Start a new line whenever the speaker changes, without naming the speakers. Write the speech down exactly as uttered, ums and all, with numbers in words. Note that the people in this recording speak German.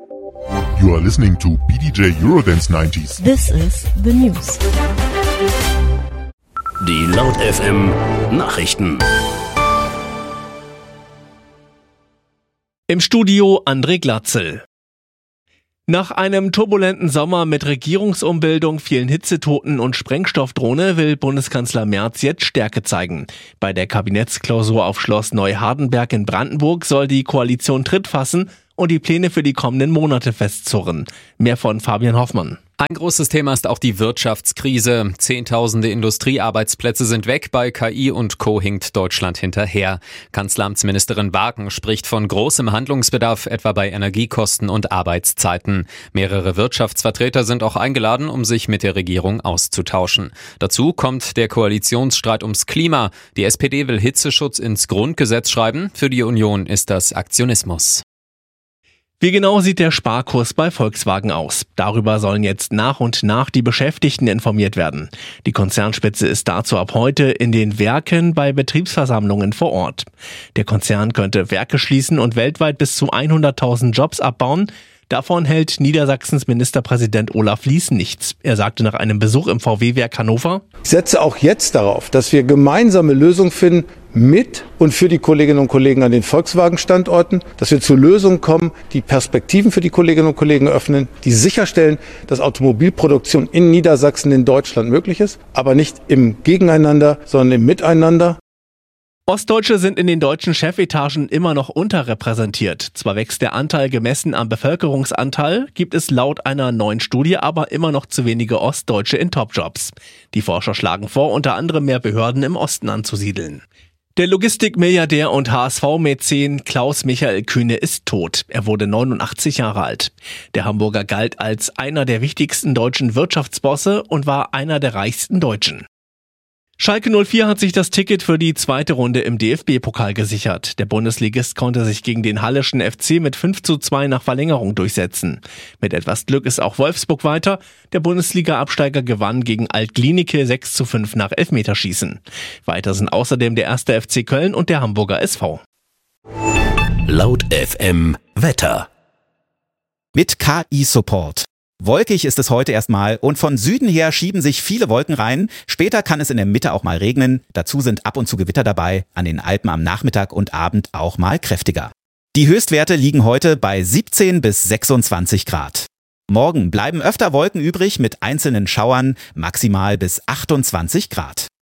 You are listening to B D J Eurodance nineties.
This is the news.
Die Laut F M Nachrichten.
Im Studio André Glatzel. Nach einem turbulenten Sommer mit Regierungsumbildung, vielen Hitzetoten und Sprengstoffdrohne will Bundeskanzler Merz jetzt Stärke zeigen. Bei der Kabinettsklausur auf Schloss Neuhardenberg in Brandenburg soll die Koalition Tritt fassen und die Pläne für die kommenden Monate festzurren. Mehr von Fabian Hoffmann.
Ein großes Thema ist auch die Wirtschaftskrise. Zehntausende Industriearbeitsplätze sind weg, bei K I und Co. hinkt Deutschland hinterher. Kanzleramtsministerin Barken spricht von großem Handlungsbedarf, etwa bei Energiekosten und Arbeitszeiten. Mehrere Wirtschaftsvertreter sind auch eingeladen, um sich mit der Regierung auszutauschen. Dazu kommt der Koalitionsstreit ums Klima. Die S P D will Hitzeschutz ins Grundgesetz schreiben. Für die Union ist das Aktionismus.
Wie genau sieht der Sparkurs bei Volkswagen aus? Darüber sollen jetzt nach und nach die Beschäftigten informiert werden. Die Konzernspitze ist dazu ab heute in den Werken bei Betriebsversammlungen vor Ort. Der Konzern könnte Werke schließen und weltweit bis zu hunderttausend Jobs abbauen. Davon hält Niedersachsens Ministerpräsident Olaf Lies nichts. Er sagte nach einem Besuch im V W-Werk Hannover:
Ich setze auch jetzt darauf, dass wir gemeinsame Lösungen finden mit und für die Kolleginnen und Kollegen an den Volkswagen-Standorten, dass wir zu Lösungen kommen, die Perspektiven für die Kolleginnen und Kollegen öffnen, die sicherstellen, dass Automobilproduktion in Niedersachsen, in Deutschland möglich ist, aber nicht im Gegeneinander, sondern im Miteinander.
Ostdeutsche sind in den deutschen Chefetagen immer noch unterrepräsentiert. Zwar wächst der Anteil gemessen am Bevölkerungsanteil, gibt es laut einer neuen Studie aber immer noch zu wenige Ostdeutsche in Topjobs. Die Forscher schlagen vor, unter anderem mehr Behörden im Osten anzusiedeln. Der Logistikmilliardär und H S V-Mäzen Klaus Michael Kühne ist tot. Er wurde neunundachtzig Jahre alt. Der Hamburger galt als einer der wichtigsten deutschen Wirtschaftsbosse und war einer der reichsten Deutschen. Schalke null vier hat sich das Ticket für die zweite Runde im D F B-Pokal gesichert. Der Bundesligist konnte sich gegen den Halleschen F C mit fünf zu zwei nach Verlängerung durchsetzen. Mit etwas Glück ist auch Wolfsburg weiter. Der Bundesliga-Absteiger gewann gegen Alt-Glienicke sechs zu fünf nach Elfmeterschießen. Weiter sind außerdem der erste F C Köln und der Hamburger S V.
Laut F M Wetter.
Mit K I-Support. Wolkig ist es heute erstmal und von Süden her schieben sich viele Wolken rein. Später kann es in der Mitte auch mal regnen. Dazu sind ab und zu Gewitter dabei, an den Alpen am Nachmittag und Abend auch mal kräftiger. Die Höchstwerte liegen heute bei siebzehn bis sechsundzwanzig Grad. Morgen bleiben öfter Wolken übrig mit einzelnen Schauern, maximal bis achtundzwanzig Grad.